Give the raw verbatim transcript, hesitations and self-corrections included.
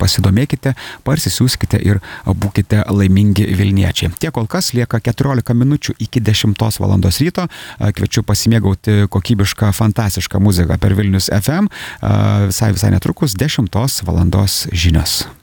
pasidomėkite, parsisiųskite ir būkite laimingi Vilniečiai. Tiek kol kas lieka keturiolika minučių iki dešimtos valandos ryto. Kviečiu pasimėgauti kokybišką, fantastišką muziką per Vilnius F M. Visai visai netrukus dešimtos valandos žinios.